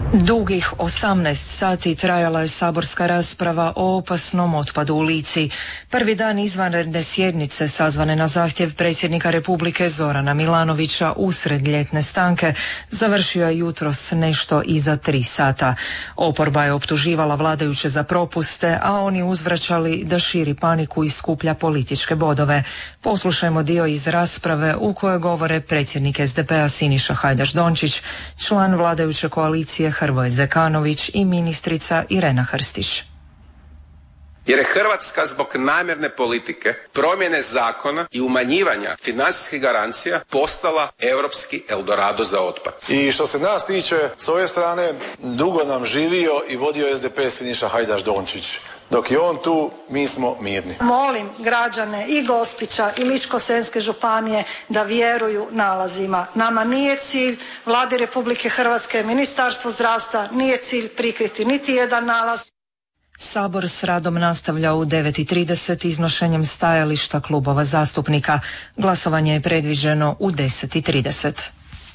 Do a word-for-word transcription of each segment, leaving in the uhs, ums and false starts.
Dugih osamnaest sati trajala je saborska rasprava o opasnom otpadu u Lici. Prvi dan izvanredne sjednice sazvane na zahtjev predsjednika Republike Zorana Milanovića usred ljetne stanke završio je jutros nešto iza tri sata. Oporba je optuživala vladajuće za propuste, a oni uzvraćali da širi paniku i skuplja političke bodove. Poslušajmo dio iz rasprave u kojoj govore predsjednik S D P-a Siniša Hajdaš Dončić, član vladajuće koalicije Hrvoje Zekanović i ministrica Irena Hrstić. Jer je Hrvatska zbog namjerne politike, promjene zakona i umanjivanja financijskih garancija postala europski Eldorado za otpad. I što se nas tiče, s ove strane, dugo nam živio i vodio S D P Siniša Hajdaš Dončić. Dok je on tu, mi smo mirni. Molim građane i Gospića i Ličko-senjske županije da vjeruju nalazima. Nama nije cilj, Vladi Republike Hrvatske, Ministarstvo zdravstva, nije cilj prikriti niti jedan nalaz. Sabor s radom nastavlja u devet i trideset iznošenjem stajališta klubova zastupnika. Glasovanje je predviđeno u deset i trideset.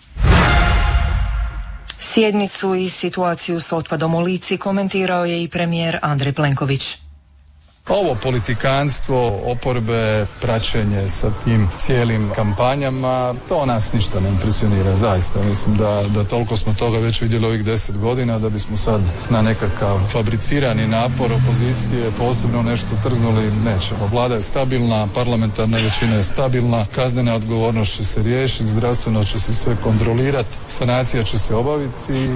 Sjednicu i situaciju s otpadom u Lici komentirao je i premijer Andrej Plenković. Ovo politikanstvo, oporbe, praćenje sa tim cijelim kampanjama, to nas ništa ne impresionira, zaista. Mislim da, da toliko smo toga već vidjeli ovih deset godina da bismo sad na nekakav fabricirani napor opozicije posebno nešto trznuli, nećemo. Vlada je stabilna, parlamentarna većina je stabilna, kaznena odgovornost će se riješiti, zdravstveno će se sve kontrolirati, sanacija će se obaviti.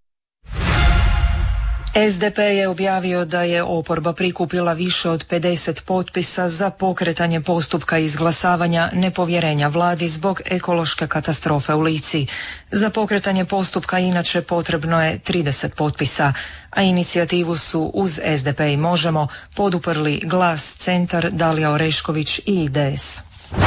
S D P je objavio da je oporba prikupila više od pedeset potpisa za pokretanje postupka izglasavanja nepovjerenja vladi zbog ekološke katastrofe u Lici. Za pokretanje postupka inače potrebno je trideset potpisa, a inicijativu su uz S D P i Možemo poduprli Glas, Centar, Dalija Orešković i I D S.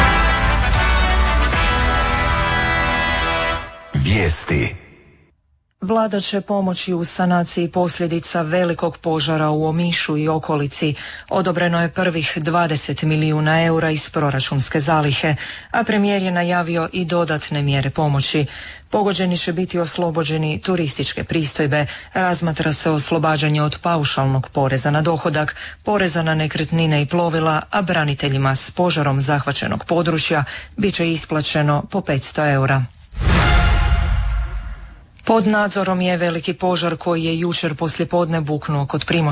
Vijesti. Vlada će pomoći u sanaciji posljedica velikog požara u Omišu i okolici. Odobreno je prvih dvadeset milijuna eura iz proračunske zalihe, a premijer je najavio i dodatne mjere pomoći. Pogođeni će biti oslobođeni turističke pristojbe, razmatra se oslobađanje od paušalnog poreza na dohodak, poreza na nekretnine i plovila, a braniteljima s požarom zahvaćenog područja bit će isplaćeno po petsto eura. Pod nadzorom je veliki požar koji je jučer poslijepodne buknuo kod Primošta